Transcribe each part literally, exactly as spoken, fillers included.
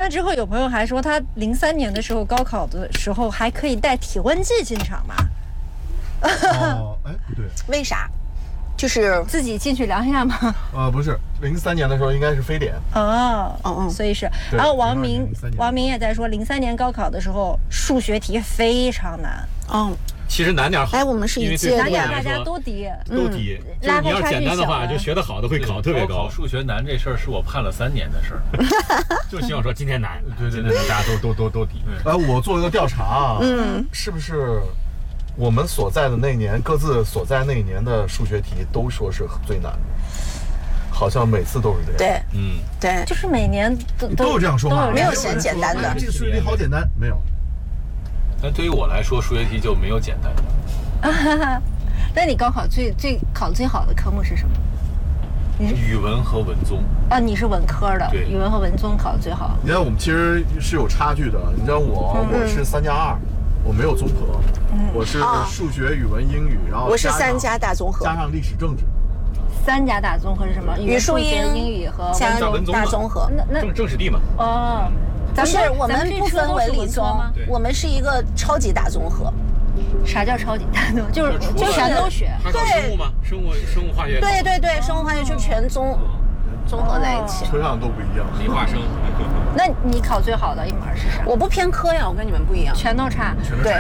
了之后，有朋友还说他零三年的时候高考的时候还可以带体温计进场嘛？ 哦，哎，不对， 为啥？就是自己进去量一下吗？ 呃，不是，零三年的时候应该是非典。 哦， 嗯嗯， 所以是。然后王明，王明也在说，零三年高考的时候数学题非常难。 嗯。 其实难点好， 哎，我们是一届的， 难点大家都低， 都低。就是你要简单的话，就学得好的会考特别高。 数学难这事儿是我盼了三年的事儿， 就希望说今天难， 对对对，大家都都都都低。 哎，我做了个调查，嗯，是不是我们所在的那年，各自所在那一年的数学题都说是最难的？好像每次都是这样。 对，嗯，对， 就是每年都都有这样说法， 没有嫌简单的。 这个数学题好简单，没有。 但对于我来说，数学题就没有简单的。 啊，那你高考最最考最好的科目是什么？ 语文和文综。 啊，你是文科的，语文和文综考得最好。 你看，我们其实是有差距的。你知道我，嗯、我是三加二，我没有综合，嗯、我是数学、语文、英语，然后我是三加大综合， 加上历史、政治。 三加大综合是什么？ 语数英、 英语和加大综合。 那那政政史地嘛。 哦。 不是，我们不分文理综，我们是一个超级大综合。 啥叫超级大综合？就是就全都学。 对。生物吗？生物、生物化学。 对对对，生物化学就全综综合在一起。 车上都不一样。 理化生。 那你考最好的一门是啥？ 我不偏科呀，我跟你们不一样。 全都差。 对。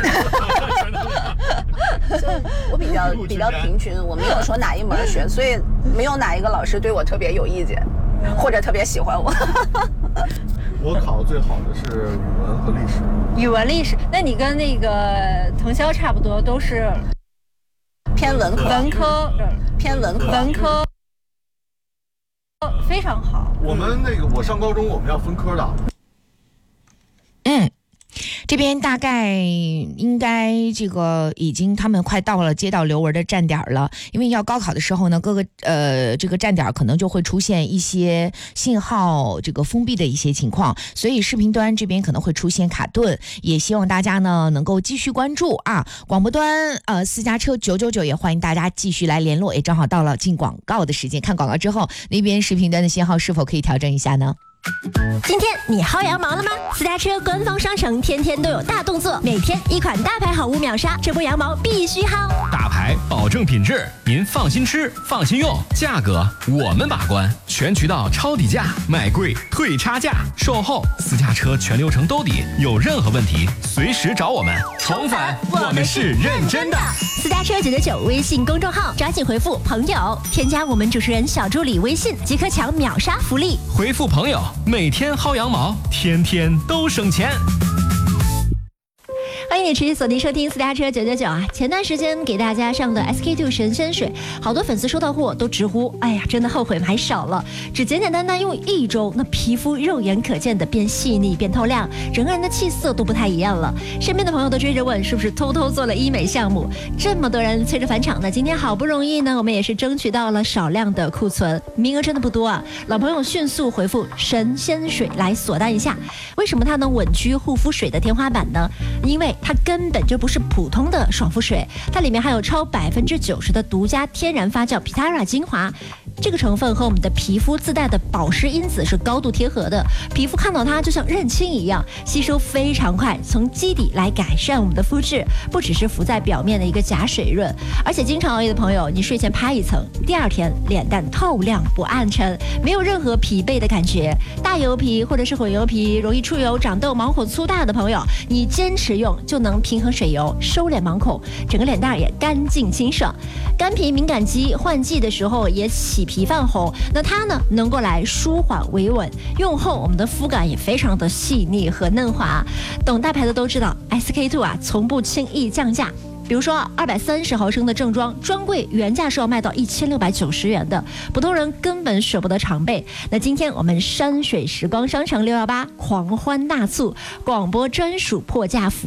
就我比较比较平均，我没有说哪一门学，所以没有哪一个老师对我特别有意见，或者特别喜欢我。 我考最好的是语文和历史。 语文、历史，那你跟那个滕潇差不多，都是偏文科。 文科， 偏文科。 文科非常好。 我们那个，我上高中我们要分科的。 嗯。这边大概应该这个已经他们快到了接到刘文的站点了，因为要高考的时候呢，各个呃这个站点可能就会出现一些信号这个封闭的一些情况，所以视频端这边可能会出现卡顿，也希望大家呢能够继续关注啊。广播端呃私家车九九九也欢迎大家继续来联络，也正好到了进广告的时间，看广告之后那边视频端的信号是否可以调整一下呢？ 今天你薅羊毛了吗？私家车官方商城天天都有大动作，每天一款大牌好物秒杀，这波羊毛必须薅。 大牌保证品质，您放心吃，放心用，价格我们把关，全渠道抄底价，买贵退差价，售后私家车全流程兜底，有任何问题随时找我们。重返，我们是认真的。 私家车九九九微信公众号，抓紧回复朋友，添加我们主持人小助理微信，即可抢秒杀福利。 回复朋友，每天薅羊毛，天天都省钱。 欢迎你持续锁定收听私家车九九九啊！前段时间给大家上的 S K two 神仙水，好多粉丝收到货都直呼，哎呀，真的后悔买少了。只简简单单用一周，那皮肤肉眼可见的变细腻、变透亮，整个人的气色都不太一样了。身边的朋友都追着问，是不是偷偷做了医美项目？这么多人催着返场呢，今天好不容易呢，我们也是争取到了少量的库存，名额真的不多啊！老朋友迅速回复神仙水来锁单一下。为什么它能稳居护肤水的天花板呢？因为它根本就不是普通的爽肤水，它里面含有超百分之九十的独家天然发酵 Pitara 精华，这个成分和我们的皮肤自带的保湿因子是高度贴合的，皮肤看到它就像认亲一样，吸收非常快，从基底来改善我们的肤质，不只是浮在表面的一个假水润，而且经常熬夜的朋友，你睡前拍一层，第二天脸蛋透亮不暗沉，没有任何疲惫的感觉。大油皮或者是混油皮，容易出油、长痘、毛孔粗大的朋友，你坚持用就能平衡水油，收敛毛孔，整个脸蛋也干净清爽。干皮敏感肌换季的时候也起皮泛红，那它呢能够来舒缓维稳，用后我们的肤感也非常的细腻和嫩滑。懂大牌的都知道 S K two 啊从不轻易降价，比如说二百三十毫升的正装专柜原价是要卖到一千六百九十元的，普通人根本舍不得常备。那今天我们山水时光商城六一八狂欢大促，广播专属破价福利，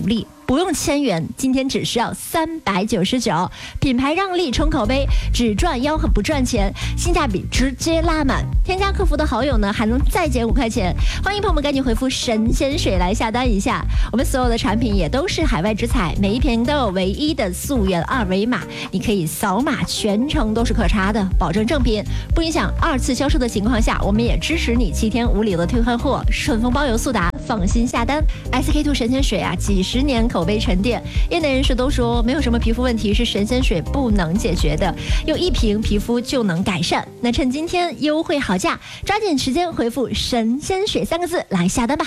不用千元，今天只需要三百九十九。品牌让利冲口碑，只赚吆喝不赚钱，性价比直接拉满。添加客服的好友呢，还能再减五块钱。欢迎朋友们赶紧回复神仙水来下单一下。我们所有的产品也都是海外直采，每一瓶都有唯一的溯源二维码，你可以扫码，全程都是可查的，保证正品，不影响二次销售的情况下，我们也支持你七天无理由的退换货，顺丰包邮速达，放心下单。S K two 神仙水啊，几十年口碑沉淀，业内人士都说没有什么皮肤问题是神仙水不能解决的，用一瓶皮肤就能改善。那趁今天优惠好价，抓紧时间回复神仙水三个字来下单吧。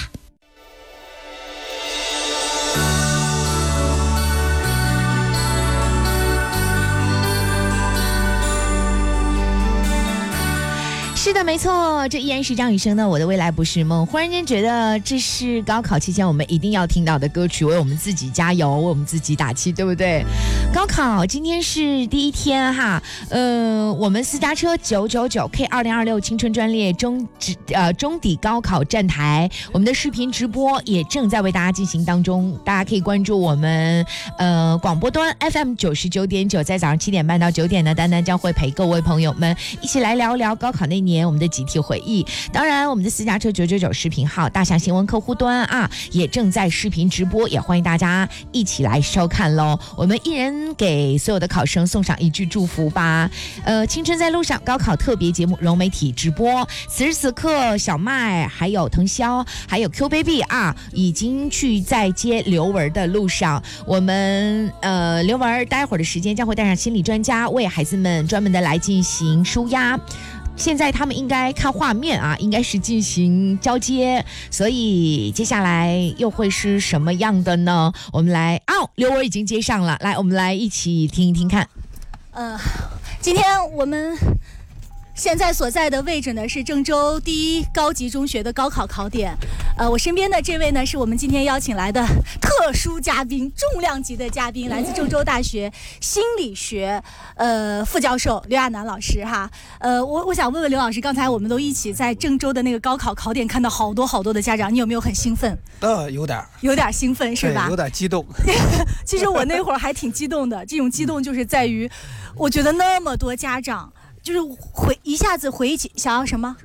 是的，没错，这依然是张雨生的《我的未来不是梦》。忽然间觉得这是高考期间我们一定要听到的歌曲，为我们自己加油，为我们自己打气，对不对？高考今天是第一天哈，呃，我们私家车九九九 K 二零二六青春专列中呃中底高考站台，我们的视频直播也正在为大家进行当中，大家可以关注我们呃广播端 F M 九十九点九，在早上七点半到九点呢，丹丹将会陪各位朋友们一起来聊聊高考那年我们的集体回忆。当然我们的私家车九九九视频号大象新闻客户端啊也正在视频直播，也欢迎大家一起来收看咯。我们一人给所有的考生送上一句祝福吧。呃，青春在路上高考特别节目融媒体直播，此时此刻小麦还有腾霄还有 Q Baby 啊已经去在接刘文的路上。我们呃刘文待会儿的时间将会带上心理专家为孩子们专门的来进行舒压，现在他们应该看画面啊，应该是进行交接，所以接下来又会是什么样的呢？我们来哦，刘文已经接上了，来，我们来一起听一听看。 呃，今天我们现在所在的位置呢是郑州第一高级中学的高考考点。呃，我身边的这位呢是我们今天邀请来的特殊嘉宾，重量级的嘉宾，来自郑州大学心理学呃副教授刘亚楠老师哈。呃，我我想问问刘老师，刚才我们都一起在郑州的那个高考考点看到好多好多的家长，你有没有很兴奋？ 呃，有点有点兴奋是吧？ 有点激动。 其实我那会儿还挺激动的，这种激动就是在于，我觉得那么多家长。就是回一下子回忆起想要什么，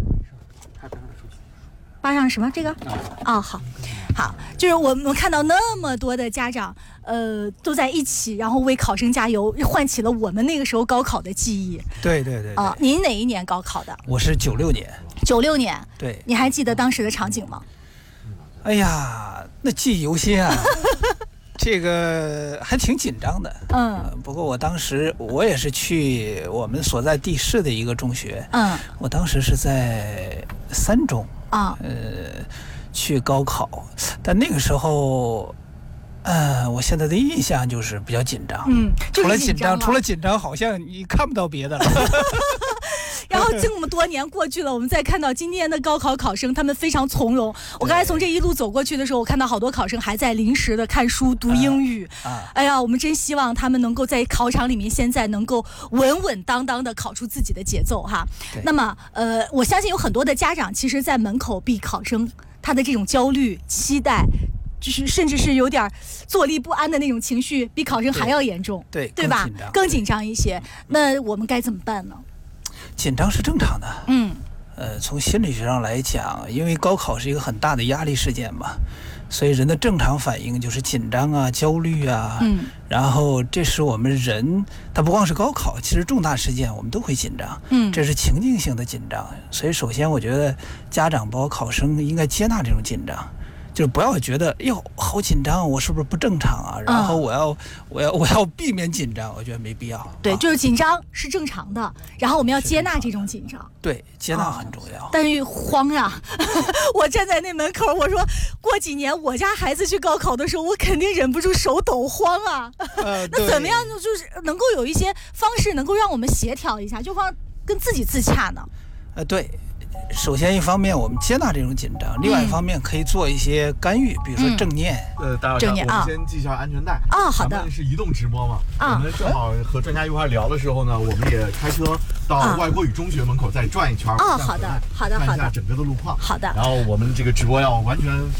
扒上什么这个？哦，好，好，就是我们看到那么多的家长，呃，都在一起，然后为考生加油，唤起了我们那个时候高考的记忆。 对对对。 啊，您哪一年高考的？ 我是九六年。 九六年。 对。 你还记得当时的场景吗？ 哎呀，那记忆犹新啊。这个还挺紧张的， 嗯， 不过我当时我也是去我们所在地市的一个中学， 嗯， 我当时是在三中啊， 呃，去高考，但那个时候，呃，我现在的印象就是比较紧张， 嗯， 除了紧张，除了紧张，好像你看不到别的了。 然后这么多年过去了，我们再看到今天的高考考生，他们非常从容。我刚才从这一路走过去的时候，我看到好多考生还在临时的看书读英语。 啊， 哎呀，我们真希望他们能够在考场里面现在能够稳稳当当的考出自己的节奏哈。那么，呃，我相信有很多的家长，其实在门口比考生他的这种焦虑、期待。就是甚至是有点坐立不安的那种情绪，比考生还要严重， 对对吧？更紧张一些。那我们该怎么办呢？ 紧张是正常的， 嗯， 呃，从心理学上来讲，因为高考是一个很大的压力事件嘛，所以人的正常反应就是紧张啊、焦虑啊， 嗯， 然后这使我们人，它不光是高考，其实重大事件我们都会紧张， 嗯， 这是情境性的紧张，所以首先我觉得家长包括考生应该接纳这种紧张。就是不要觉得哟好紧张，我是不是不正常啊？然后我要、嗯、我要我要避免紧张，我觉得没必要。 对，就是紧张是正常的，然后我们要接纳这种紧张。 对，接纳很重要。 哦、但是慌呀！我站在那门口，我说过几年我家孩子去高考的时候，我肯定忍不住手抖慌啊。 呃、 那怎么样就是能够有一些方式能够让我们协调一下，就方跟自己自洽呢？ 呃，对。首先一方面我们接纳这种紧张、嗯、另外一方面可以做一些干预，比如说正念、 嗯、呃，大家我们先系一下安全带啊、哦。好的。 咱们是移动直播嘛、 啊、 我们正好和专家一块聊的时候呢，我们也开车到外国语中学门口再转一圈哦。好的好的好的， 看一下整个的路况。 好的。 然后我们这个直播要完全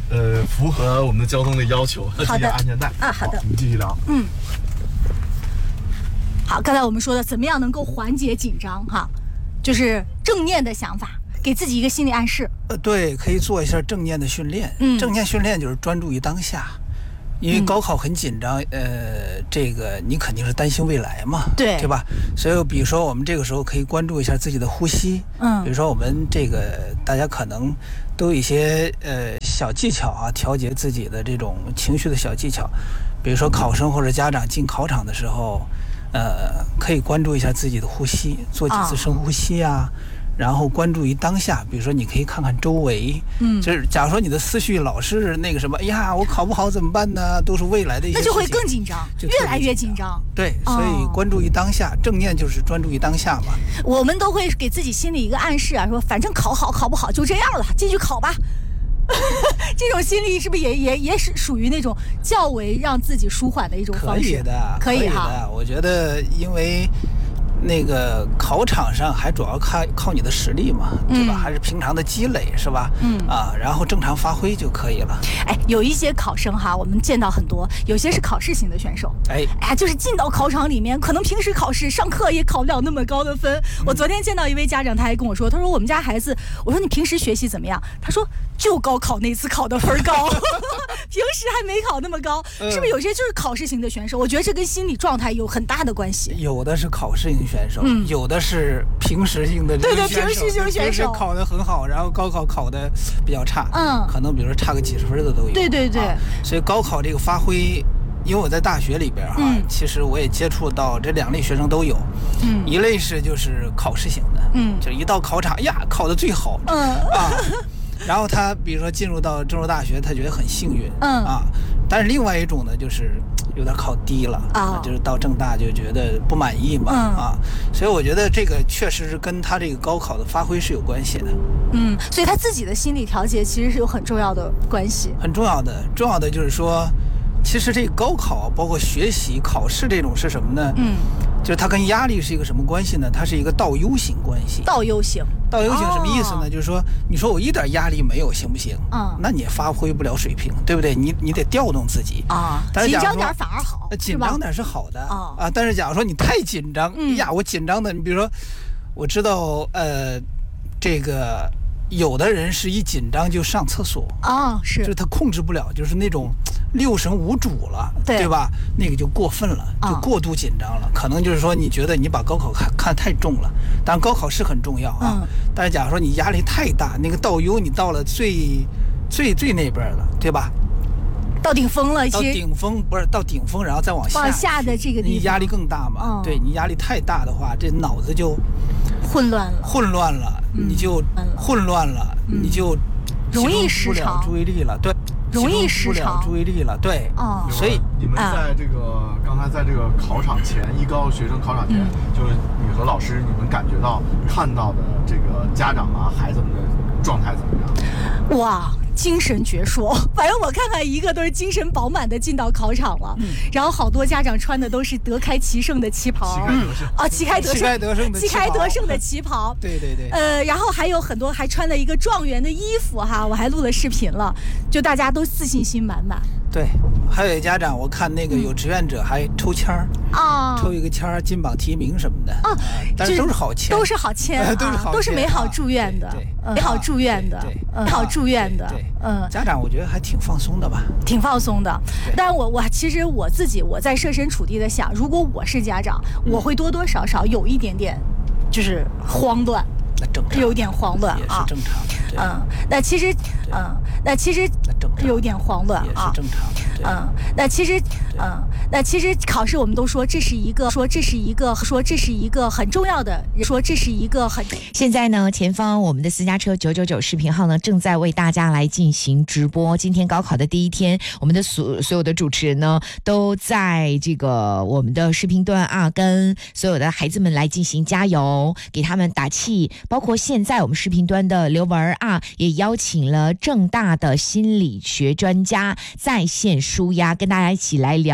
呃，符合我们的交通的要求， 好的， 安全带啊，好的， 我们继续聊。 嗯，好，刚才我们说的怎么样能够缓解紧张哈，就是正念的想法，给自己一个心理暗示。 呃，对，可以做一下正念的训练。 嗯， 正念训练就是专注于当下。因为高考很紧张，嗯、呃，这个你肯定是担心未来嘛， 对对吧？所以比如说我们这个时候可以关注一下自己的呼吸， 嗯， 比如说我们这个大家可能都有一些呃小技巧啊，调节自己的这种情绪的小技巧，比如说考生或者家长进考场的时候，呃，可以关注一下自己的呼吸，做几次深呼吸啊。哦，然后关注于当下，比如说你可以看看周围，嗯，就是假如说你的思绪老是那个什么，哎呀，我考不好怎么办呢？都是未来的一些事情， 那就会更紧张，越来越紧张。 对，所以关注于当下，正念就是专注于当下嘛。 我们都会给自己心里一个暗示啊，说反正考好考不好就这样了，进去考吧。这种心理是不是也也也是属于那种较为让自己舒缓的一种方式？ 可以的， 可以哈。 的，我觉得因为。那个考场上还主要靠靠你的实力嘛，对吧？嗯、还是平常的积累，是吧？嗯啊，然后正常发挥就可以了。 哎，有一些考生哈，我们见到很多，有些是考试型的选手。哎，哎，就是进到考场里面，可能平时考试上课也考不了那么高的分。嗯、我昨天见到一位家长，他还跟我说，他说我们家孩子，我说你平时学习怎么样？他说就高考那次考的分高，平时还没考那么高，嗯、是不是有些就是考试型的选手？我觉得这跟心理状态有很大的关系。 有的是考试型选手，嗯，有的是平时性的对对平时型选手， 考得很好，然后高考考得比较差，嗯，可能比如说差个几十分的都有。 对对对、啊， 所以高考这个发挥，因为我在大学里边哈、嗯，其实我也接触到这两类学生都有，嗯，一类是就是考试型的，嗯，就一到考场呀考得最好，嗯啊。然后他比如说进入到郑州大学，他觉得很幸运，嗯啊，但是另外一种呢，就是有点考低了啊，就是到郑大就觉得不满意嘛，嗯、啊，所以我觉得这个确实是跟他这个高考的发挥是有关系的， 嗯，所以他自己的心理调节其实是有很重要的关系， 很重要的，重要的就是说，其实这个高考包括学习考试这种是什么呢？嗯，就是它跟压力是一个什么关系呢？它是一个倒 U 型关系。 倒 U 型， 倒 U 型什么意思呢？哦、就是说，你说我一点压力没有行不行？嗯，那你也发挥不了水平，对不对？你你得调动自己啊。紧张点反而好， 紧张点是好的啊啊。但是假如说你太紧张，嗯、呀，我紧张的，你比如说，我知道呃，这个有的人是一紧张就上厕所啊、哦，是， 就是他控制不了，就是那种。六神无主了， 对, 对吧？那个就过分了，就过度紧张了。哦、可能就是说，你觉得你把高考看看太重了，当然高考是很重要啊。嗯、但是假如说你压力太大，那个倒 U 你到了最最最那边了，对吧？ 到顶峰了， 到顶峰不是到顶峰，然后再往下， 往下的这个地方， 你压力更大嘛？嗯、对你压力太大的话，这脑子就混乱了， 混乱了，嗯、你就混乱了，嗯、你就容易失常注意力了，对。 容易失常注意力了，对， 哦， 所以你们在这个、啊、刚才在这个考场前，艺高学生考场前，嗯、就是你和老师，你们感觉到看到的这个家长啊、孩子们的状态怎么样？ 哇！精神矍铄，反正我看看一个都是精神饱满的进到考场了，嗯、然后好多家长穿的都是德开其盛的旗袍， 嗯啊，旗开得胜，旗开得胜的旗开得胜的旗袍， 对对对， 呃，然后还有很多还穿了一个状元的衣服哈，我还录了视频了，就大家都自信心满满。 对，还有家长，我看那个有志愿者还抽签儿啊，抽一个签儿金榜题名什么的啊，但是都是好签， 都是好签， 都是好， 都是美好祝愿的，美好祝愿的，美好祝愿的， 嗯，家长我觉得还挺放松的吧， 挺放松的。但我我其实我自己我在设身处地的想，如果我是家长，我会多多少少有一点点就是慌乱。 那正常， 有点慌乱啊， 也是正常的。 嗯，那其实，嗯，那其实有点慌乱啊， 也是正常的。 嗯，那其实，嗯，那其实考试我们都说这是一个，说这是一个，说这是一个很重要的，说这是一个很。 现在呢，前方我们的私家车九九九视频号呢正在为大家来进行直播。今天高考的第一天，我们的所所有的主持人呢都在这个我们的视频端啊，跟所有的孩子们来进行加油，给他们打气。包括现在我们视频端的刘文啊，也邀请了正大的心理学专家在线舒压，跟大家一起来聊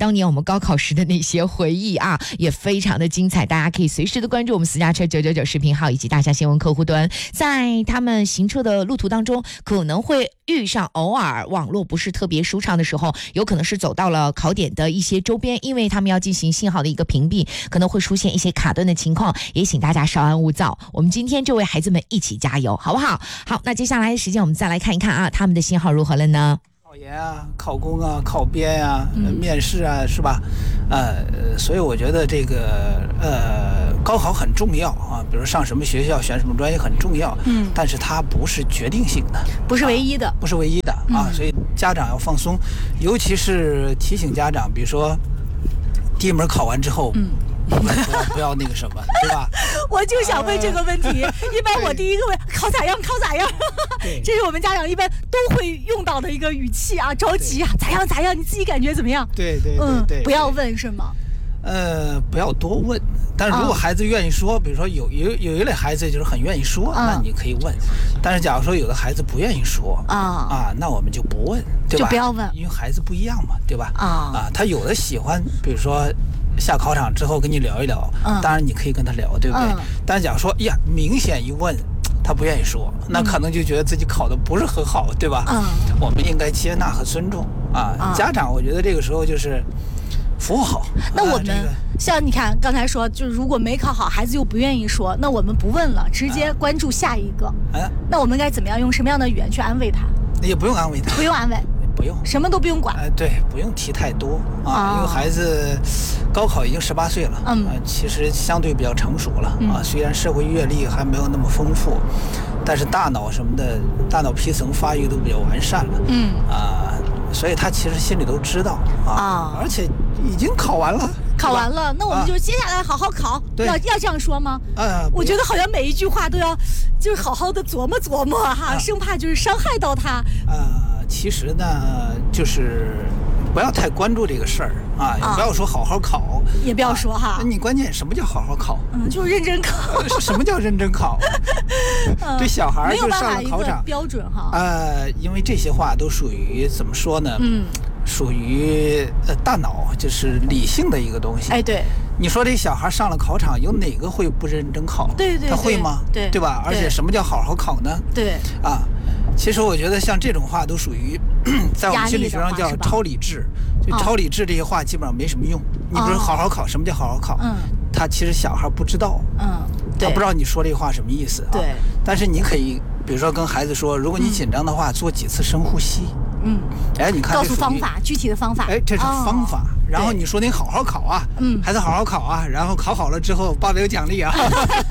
当年我们高考时的那些回忆啊，也非常的精彩。大家可以随时的关注我们私家车九九九视频号以及大象新闻客户端，在他们行车的路途当中，可能会遇上偶尔网络不是特别舒畅的时候，有可能是走到了考点的一些周边，因为他们要进行信号的一个屏蔽，可能会出现一些卡顿的情况，也请大家稍安勿躁。我们今天就为孩子们一起加油，好不好？好，那接下来的时间我们再来看一看啊，他们的信号如何了呢？ 考研啊，考公啊，考编啊，嗯、面试啊，是吧？呃，所以我觉得这个呃，高考很重要啊，比如上什么学校、选什么专业很重要，嗯，但是它不是决定性的， 不是唯一的， 啊、不是唯一的、嗯、啊，所以家长要放松，尤其是提醒家长，比如说第一门考完之后，嗯。不要不要那个什么，对吧？ 我就想问这个问题。一般我第一个问考咋样，考咋样，这是我们家长一般都会用到的一个语气啊，着急啊，咋样咋样，你自己感觉怎么样？ 对对对对， 嗯，不要问是吗？ 呃，不要多问。但是如果孩子愿意说，比如说有有有一类孩子就是很愿意说，那你可以问。但是假如说有的孩子不愿意说啊啊，那我们就不问，对吧？ 就不要问， 因为孩子不一样嘛，对吧？啊啊，他有的喜欢，比如说。下考场之后跟你聊一聊，嗯、当然你可以跟他聊，对不对？嗯、但是假如说，呀，明显一问他不愿意说，那可能就觉得自己考的不是很好，对吧？嗯、我们应该接纳和尊重啊。嗯、家长，我觉得这个时候就是服务好。 那我们、啊这个、像你看刚才说，就是如果没考好，孩子又不愿意说，那我们不问了，直接关注下一个。嗯、啊，那我们该怎么样用什么样的语言去安慰他？ 也不用安慰他， 不用安慰。 不用， 什么都不用管。 哎、呃，对，不用提太多啊，哦、因为孩子高考已经十八岁了，嗯、呃，其实相对比较成熟了、嗯、啊。虽然社会阅历还没有那么丰富，但是大脑什么的，大脑皮层发育都比较完善了，嗯啊，所以他其实心里都知道啊，哦、而且已经考完了。 考完了，那我们就接下来好好考，啊、要要这样说吗？呃，我觉得好像每一句话都要就是好好的琢磨琢磨哈，啊、生怕就是伤害到他。 呃，其实呢，就是不要太关注这个事儿啊，也不要说好好考， 也不要说哈。 那、啊、你关键什么叫好好考？ 嗯，就是认真考。 什么叫认真考？对小孩就上了考场标准哈。 呃，因为这些话都属于怎么说呢？嗯。属于呃大脑就是理性的一个东西。 哎，对， 你说这小孩上了考场，有哪个会不认真考？ 对 对, 对， 他会吗？ 对， 对吧？而且什么叫好好考呢？ 对， 啊，其实我觉得像这种话都属于在我们心理学上叫超理智。就超理智这些话基本上没什么用。哦、你比如说好好考，什么叫好好考？嗯，他其实小孩不知道。嗯，他不知道你说这话什么意思。 对、啊， 但是你可以比如说跟孩子说，如果你紧张的话，嗯、做几次深呼吸。嗯，哎，你看， 告诉方法，具体的方法。 哎，这是方法。哦、然后你说你好好考啊，嗯，孩子好好考啊，然后考好了之后，爸爸有奖励啊。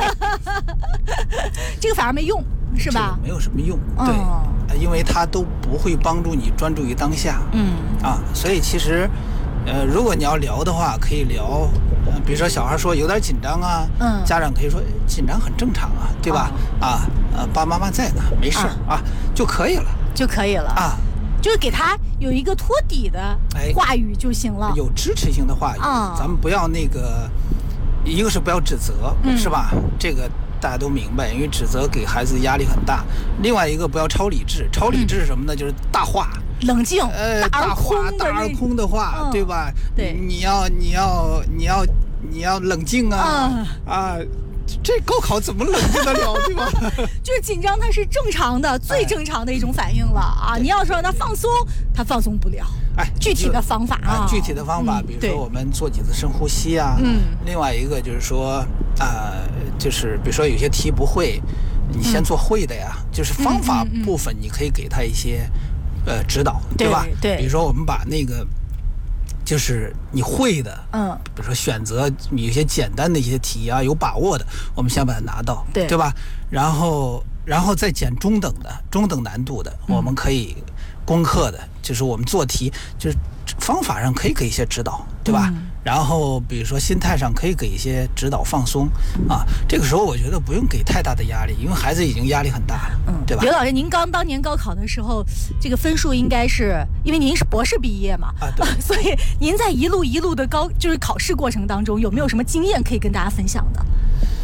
这个反而没用，是吧？ 没有什么用，对，哦、因为它都不会帮助你专注于当下。嗯，啊，所以其实，呃，如果你要聊的话，可以聊，呃，比如说小孩说有点紧张啊，嗯，家长可以说紧张很正常啊，对吧？哦、啊，呃，爸爸妈妈在呢，没事儿、嗯、啊，就可以了， 就可以了啊。就是给他有一个托底的话语就行了， 哎、有支持性的话语，啊、咱们不要那个，一个是不要指责，嗯、是吧？这个大家都明白，因为指责给孩子压力很大。另外一个不要超理智，超理智是什么呢？嗯、就是大话、 冷静、 呃，大话、大而空的话，嗯、对吧？ 对， 你要你要你要你要冷静啊、嗯、啊！这高考怎么冷静得了，对吧？ 就是紧张，它是正常的、最正常的一种反应了啊！你要说让他放松，他放松不了。哎，具体的方法啊， 具体的方法，比如说我们做几次深呼吸啊。嗯。另外一个就是说，啊，就是比如说有些题不会，你先做会的呀。就是方法部分，你可以给他一些呃指导，对吧？ 对。 比如说我们把那个。就是你会的，嗯，比如说选择你有些简单的一些题啊，有把握的，我们先把它拿到， 对， 对吧？然后，然后再捡中等的、中等难度的，嗯、我们可以攻克的，就是我们做题，就是方法上可以给一些指导，对吧？嗯、然后，比如说心态上可以给一些指导放松，啊，这个时候我觉得不用给太大的压力，因为孩子已经压力很大了，嗯，对吧？ 刘老师，您刚当年高考的时候，这个分数应该是因为您是博士毕业嘛， 啊，对， 所以您在一路一路的高就是考试过程当中，有没有什么经验可以跟大家分享的？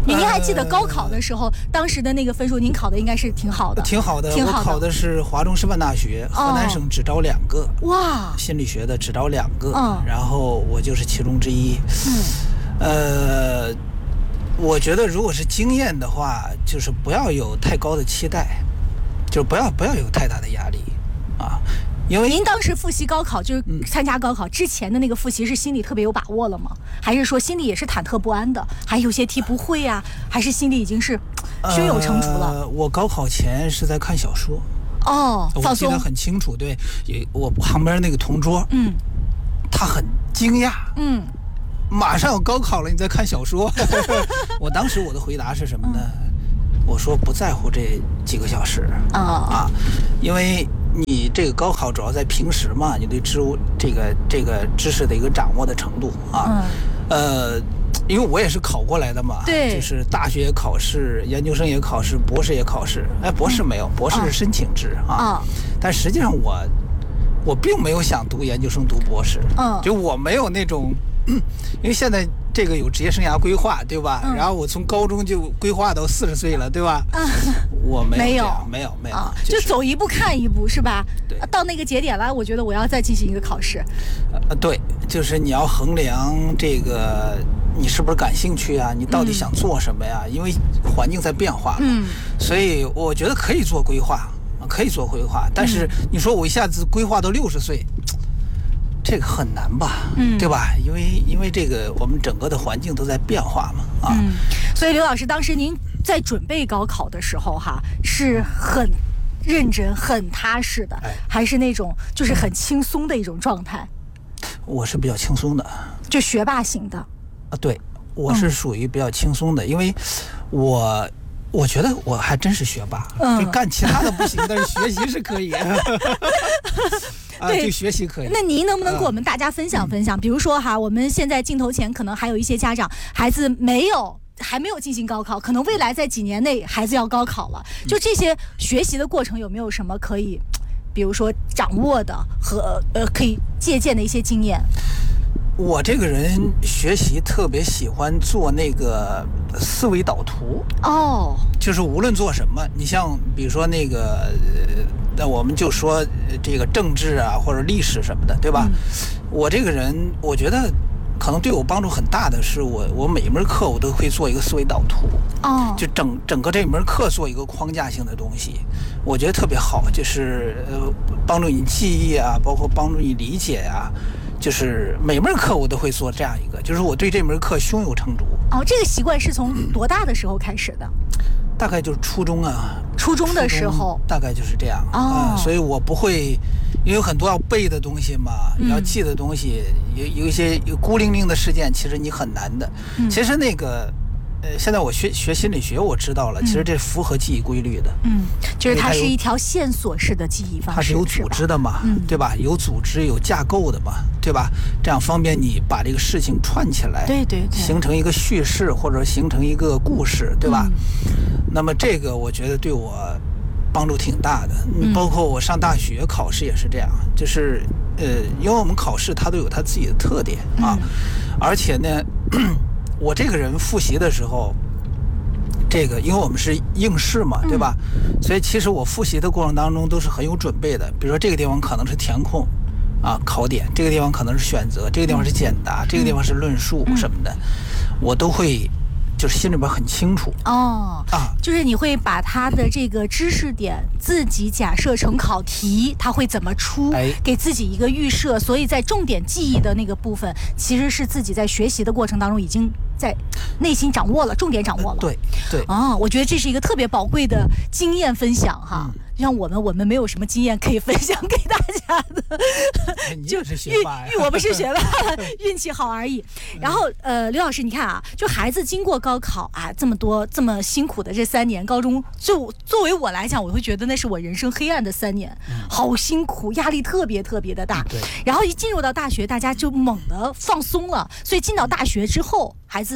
您还记得高考的时候，当时的那个分数，您考的应该是挺好的。 挺好的， 挺好的。 我考的是华中师范大学，河南省只招两个。 哇！ 心理学的只招两个， 嗯， 然后我就是其中之一。 嗯， 呃，我觉得如果是经验的话，就是不要有太高的期待，就是不要不要有太大的压力啊。因为您当时复习高考，就是参加高考之前的那个复习，是心里特别有把握了吗？还是说心里也是忐忑不安的？还有些题不会呀、啊？还是心里已经是胸有成竹了？ 呃，我高考前是在看小说。 哦，放松。 我记得很清楚，对，也我旁边那个同桌， 嗯， 他很惊讶， 嗯， 马上要高考了，你在看小说？我当时我的回答是什么呢？嗯、我说不在乎这几个小时啊、哦、 啊，因为你这个高考主要在平时嘛，你对知这个这个知识的一个掌握的程度啊， 嗯、 呃。因为我也是考过来的嘛， 对， 就是大学也考试，研究生也考试，博士也考试。哎，博士没有，博士是申请制啊。 啊。 但实际上我，我并没有想读研究生、读博士。 嗯。 就我没有那种，因为现在这个有职业生涯规划，对吧？ 嗯、 然后我从高中就规划到四十岁了，对吧？ 嗯。 我没有没有没有没有、 啊就是， 就走一步看一步，是吧？ 对。 到那个节点了，我觉得我要再进行一个考试。 呃，对，就是你要衡量这个。你是不是感兴趣啊？你到底想做什么呀？嗯、因为环境在变化， 嗯， 所以我觉得可以做规划，可以做规划。但是你说我一下子规划到六十岁，这个很难吧？ 嗯， 对吧？因为因为这个我们整个的环境都在变化嘛，啊。 嗯，所以刘老师，当时您在准备高考的时候，哈，是很认真、很踏实的， 哎、 还是那种就是很轻松的一种状态？ 我是比较轻松的， 就学霸型的。 啊，对，我是属于比较轻松的，嗯、因为我我觉得我还真是学霸， 嗯、 就干其他的不行，但是学习是可以。啊， 对， 就学习可以。 那您能不能给我们大家分享分享？嗯、比如说哈，我们现在镜头前可能还有一些家长，孩子没有。还没有进行高考，可能未来在几年内孩子要高考了，就这些学习的过程有没有什么可以，比如说掌握的和呃可以借鉴的一些经验？ 我这个人学习特别喜欢做那个思维导图哦， 就是无论做什么，你像比如说那个，那我们就说这个政治啊或者历史什么的，对吧？嗯、我这个人，我觉得。可能对我帮助很大的是我，我每一门课我都会做一个思维导图， 哦， 就整整个这门课做一个框架性的东西，我觉得特别好，就是呃帮助你记忆啊，包括帮助你理解啊，就是每门课我都会做这样一个，就是我对这门课胸有成竹。 哦，这个习惯是从多大的时候开始的？ 大概就是初中啊， 初中的时候， 大概就是这样哦、 嗯，所以我不会，因为有很多要背的东西嘛，嗯、要记的东西，有有一些有孤零零的事件，其实你很难的。 嗯、 其实那个，呃，现在我学学心理学，我知道了，嗯、其实这符合记忆规律的。 嗯，就是它是一条线索式的记忆方式， 它是有组织的嘛， 嗯、 对吧？有组织、有架构的嘛，对吧？这样方便你把这个事情串起来， 对对对， 形成一个叙事或者形成一个故事，对吧？嗯、那么这个我觉得对我帮助挺大的， 嗯、 包括我上大学考试也是这样，就是呃，因为我们考试它都有它自己的特点啊， 嗯、 而且呢，我这个人复习的时候。这个，因为我们是应试嘛，对吧？嗯、所以其实我复习的过程当中都是很有准备的。比如说这个地方可能是填空，啊，考点；这个地方可能是选择；这个地方是简答； 嗯、 这个地方是论述什么的，嗯、我都会，就是心里边很清楚。 哦， 啊， 就是你会把他的这个知识点自己假设成考题，他会怎么出， 哎、 给自己一个预设。所以在重点记忆的那个部分，其实是自己在学习的过程当中已经。在内心掌握了，重点掌握了。 对对啊，我觉得这是一个特别宝贵的经验分享哈。嗯、像我们，我们没有什么经验可以分享给大家的， 就是学霸呀， 我不是学霸，运气好而已。然后呃，刘老师，你看啊，就孩子经过高考啊，这么多这么辛苦的这三年，高中就作为我来讲，我会觉得那是我人生黑暗的三年，嗯、好辛苦，压力特别特别的大。 对。 然后一进入到大学，大家就猛地放松了，所以进到大学之后，孩子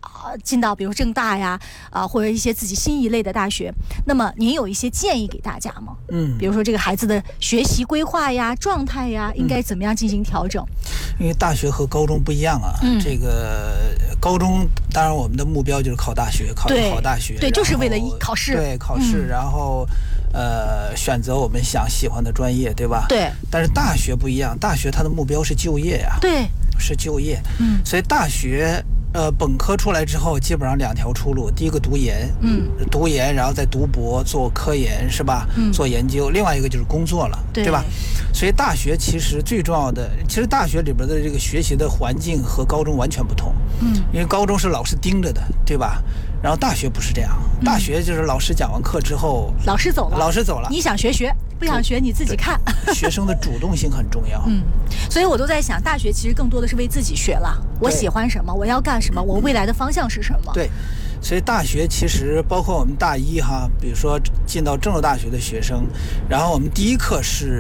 啊、呃、进到比如政大呀啊、呃、或者一些自己心仪类的大学，那么您有一些建议给大家吗？ 嗯， 比如说这个孩子的学习规划呀、状态呀，应该怎么样进行调整？ 因为大学和高中不一样啊，嗯、这个高中当然我们的目标就是考大学，考一个好大学， 对，就是为了考试， 对考试，嗯、然后呃选择我们想喜欢的专业，对吧？ 对。 但是大学不一样，大学它的目标是就业呀， 对， 是就业，嗯，所以大学。呃，本科出来之后，基本上两条出路。第一个读研，嗯，读研，然后再读博，做科研，是吧？嗯，做研究。另外一个就是工作了，对, 对吧？所以大学其实最重要的，其实大学里边的这个学习的环境和高中完全不同。嗯，因为高中是老师盯着的，对吧？然后大学不是这样，大学就是老师讲完课之后， 老师走了， 老师走了， 你想学学，不想学你自己看。 学生的主动性很重要。 嗯，所以我都在想，大学其实更多的是为自己学了。我喜欢什么，我要干什么，我未来的方向是什么？ 对，所以大学其实包括我们大一哈，比如说进到郑州大学的学生，然后我们第一课是。